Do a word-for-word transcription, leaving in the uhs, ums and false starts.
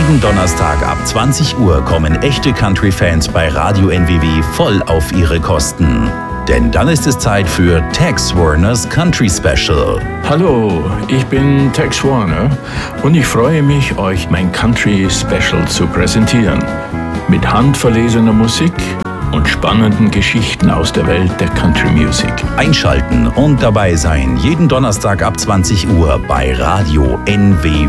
Jeden Donnerstag ab zwanzig Uhr kommen echte Country-Fans bei Radio N W W voll auf ihre Kosten. Denn dann ist es Zeit für Tex Warners Country Special. Hallo, ich bin Tex Warner und ich freue mich, euch mein Country Special zu präsentieren. Mit handverlesener Musik und spannenden Geschichten aus der Welt der Country Music. Einschalten und dabei sein, jeden Donnerstag ab zwanzig Uhr bei Radio N W W.